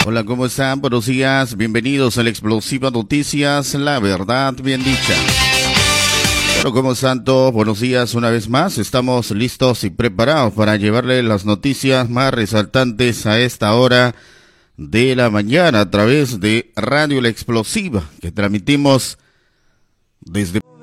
Hola, ¿cómo están? Buenos días, bienvenidos a la Explosiva Noticias, la verdad bien dicha. Bueno, ¿cómo están todos? Buenos días una vez más, estamos listos y preparados para llevarle las noticias más resaltantes a esta hora de la mañana a través de Radio La Explosiva, que transmitimos desde